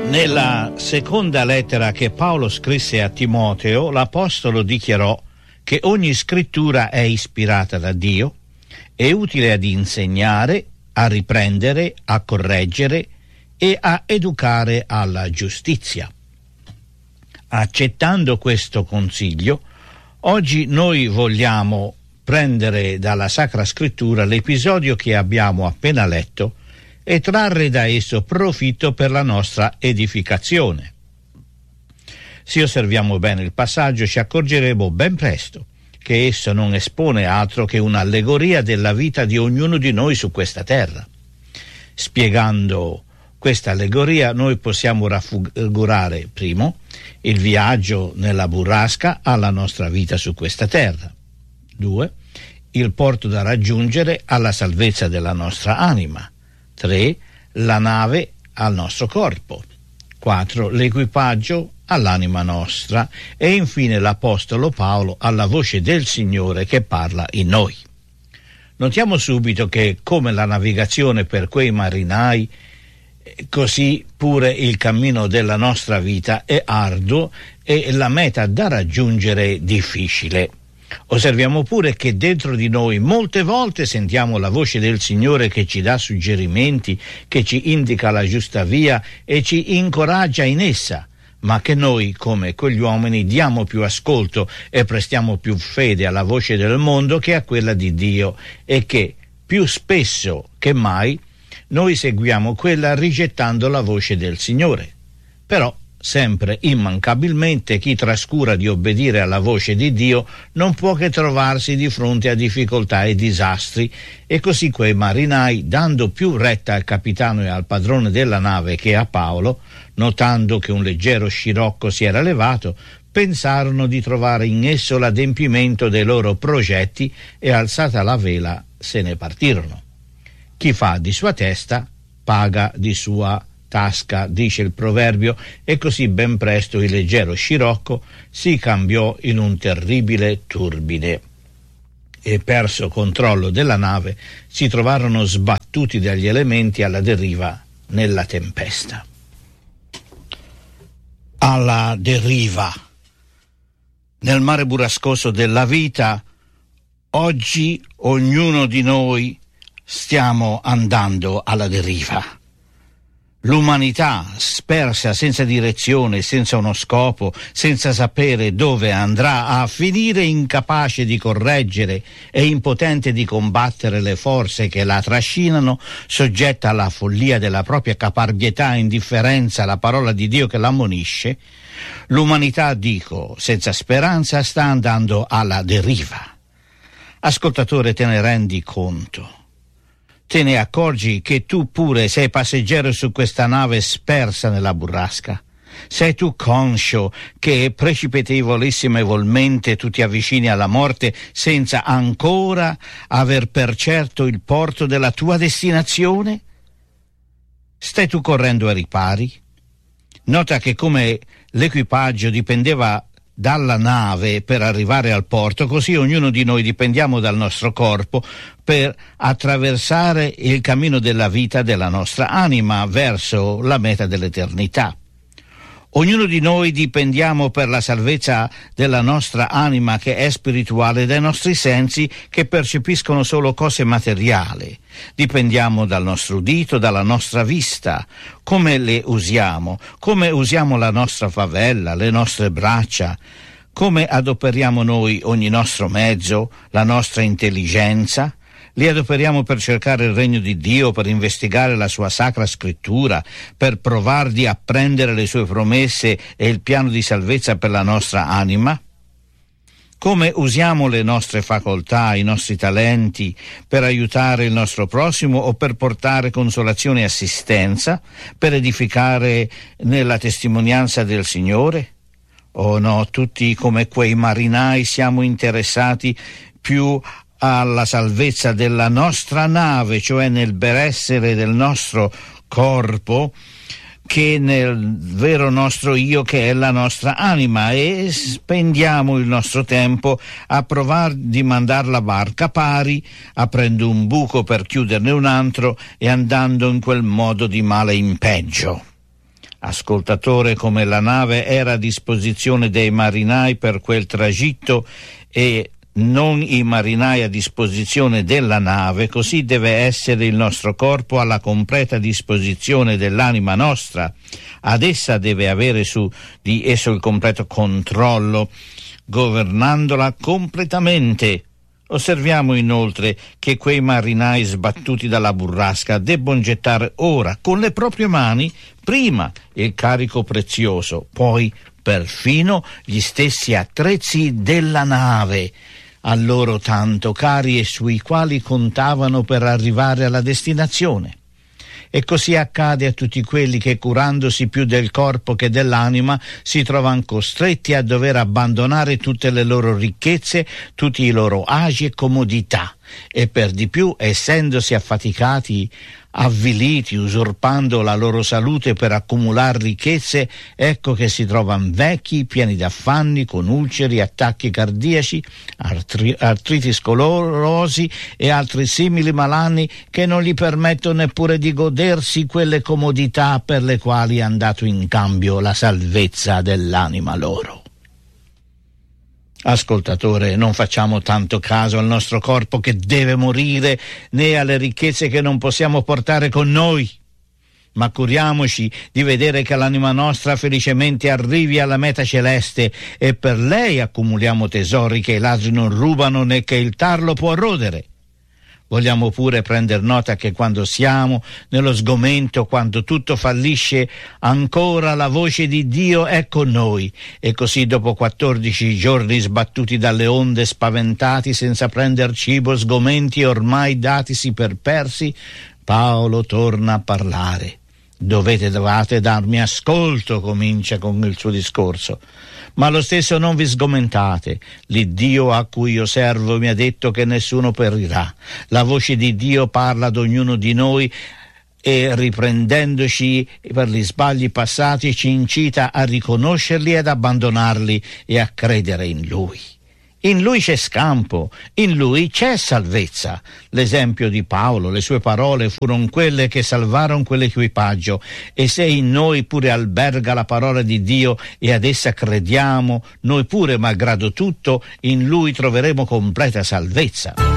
Nella seconda lettera che Paolo scrisse a Timoteo, l'apostolo dichiarò che ogni scrittura è ispirata da Dio, è utile ad insegnare, a riprendere, a correggere e a educare alla giustizia. Accettando questo consiglio, oggi noi vogliamo prendere dalla Sacra Scrittura l'episodio che abbiamo appena letto e trarre da esso profitto per la nostra edificazione. Se osserviamo bene il passaggio, ci accorgeremo ben presto che esso non espone altro che un'allegoria della vita di ognuno di noi su questa terra. Spiegando questa allegoria, noi possiamo raffigurare, primo, il viaggio nella burrasca alla nostra vita su questa terra. 2. Il porto da raggiungere alla salvezza della nostra anima. 3. La nave al nostro corpo. 4. L'equipaggio all'anima nostra. E infine l'Apostolo Paolo alla voce del Signore che parla in noi. Notiamo subito che, come la navigazione per quei marinai, così pure il cammino della nostra vita è arduo e la meta da raggiungere difficile. Osserviamo pure che dentro di noi molte volte sentiamo la voce del Signore che ci dà suggerimenti, che ci indica la giusta via e ci incoraggia in essa, ma che noi, come quegli uomini, diamo più ascolto e prestiamo più fede alla voce del mondo che a quella di Dio, e che più spesso che mai noi seguiamo quella rigettando la voce del Signore. Però sempre immancabilmente chi trascura di obbedire alla voce di Dio non può che trovarsi di fronte a difficoltà e disastri, e così quei marinai, dando più retta al capitano e al padrone della nave che a Paolo, notando che un leggero scirocco si era levato, pensarono di trovare in esso l'adempimento dei loro progetti e, alzata la vela, se ne partirono. Chi fa di sua testa paga di sua tasca, dice il proverbio, e così ben presto il leggero scirocco si cambiò in un terribile turbine e, perso controllo della nave, si trovarono sbattuti dagli elementi alla deriva nella tempesta. Alla deriva nel mare burrascoso della vita, oggi ognuno di noi stiamo andando alla deriva. L'umanità, spersa senza direzione, senza uno scopo, senza sapere dove andrà a finire, incapace di correggere e impotente di combattere le forze che la trascinano, soggetta alla follia della propria caparbietà e indifferenza alla parola di Dio che l'ammonisce, l'umanità, dico, senza speranza, sta andando alla deriva. Ascoltatore, te ne rendi conto? Te ne accorgi che tu pure sei passeggero su questa nave spersa nella burrasca? Sei tu conscio che precipitevolissimevolmente tu ti avvicini alla morte senza ancora aver per certo il porto della tua destinazione? Stai tu correndo ai ripari? Nota che come l'equipaggio dipendeva dalla nave per arrivare al porto, così ognuno di noi dipendiamo dal nostro corpo per attraversare il cammino della vita della nostra anima verso la meta dell'eternità. Ognuno di noi dipendiamo per la salvezza della nostra anima, che è spirituale, dai nostri sensi che percepiscono solo cose materiali. Dipendiamo dal nostro udito, dalla nostra vista, come le usiamo, come usiamo la nostra favella, le nostre braccia, come adoperiamo noi ogni nostro mezzo, la nostra intelligenza. Li adoperiamo per cercare il regno di Dio, per investigare la sua sacra scrittura, per provare di apprendere le sue promesse e il piano di salvezza per la nostra anima? Come usiamo le nostre facoltà, i nostri talenti per aiutare il nostro prossimo o per portare consolazione e assistenza, per edificare nella testimonianza del Signore? Oh no, tutti come quei marinai siamo interessati più alla salvezza della nostra nave, cioè nel benessere del nostro corpo, che nel vero nostro io, che è la nostra anima, e spendiamo il nostro tempo a provare di mandar la barca pari, aprendo un buco per chiuderne un altro e andando in quel modo di male in peggio. Ascoltatore, come la nave era a disposizione dei marinai per quel tragitto e non i marinai a disposizione della nave, così deve essere il nostro corpo alla completa disposizione dell'anima nostra. Ad essa deve avere su di esso il completo controllo, governandola completamente. Osserviamo inoltre che quei marinai sbattuti dalla burrasca debbono gettare ora con le proprie mani prima il carico prezioso, poi perfino gli stessi attrezzi della nave, a loro tanto cari e sui quali contavano per arrivare alla destinazione. E così accade a tutti quelli che, curandosi più del corpo che dell'anima, si trovano costretti a dover abbandonare tutte le loro ricchezze, tutti i loro agi e comodità, e per di più, essendosi affaticati, avviliti, usurpando la loro salute per accumulare ricchezze, ecco che si trovano vecchi, pieni d'affanni, con ulceri, attacchi cardiaci, artriti sclerosi e altri simili malanni che non gli permettono neppure di godersi quelle comodità per le quali hanno dato in cambio la salvezza dell'anima loro. Ascoltatore, non facciamo tanto caso al nostro corpo che deve morire, né alle ricchezze che non possiamo portare con noi, ma curiamoci di vedere che l'anima nostra felicemente arrivi alla meta celeste e per lei accumuliamo tesori che i ladri non rubano né che il tarlo può rodere. Vogliamo pure prendere nota che quando siamo nello sgomento, quando tutto fallisce, ancora la voce di Dio è con noi. E così dopo 14 giorni sbattuti dalle onde, spaventati, senza prender cibo, sgomenti ormai datisi per persi, Paolo torna a parlare. Dovete darmi ascolto, comincia con il suo discorso. Ma lo stesso non vi sgomentate. L'Iddio a cui io servo mi ha detto che nessuno perirà. La voce di Dio parla ad ognuno di noi e, riprendendoci per gli sbagli passati, ci incita a riconoscerli ed abbandonarli e a credere in Lui. In Lui c'è scampo, in Lui c'è salvezza. L'esempio di Paolo, le sue parole furono quelle che salvarono quell'equipaggio, e se in noi pure alberga la parola di Dio e ad essa crediamo, noi pure, malgrado tutto, in Lui troveremo completa salvezza.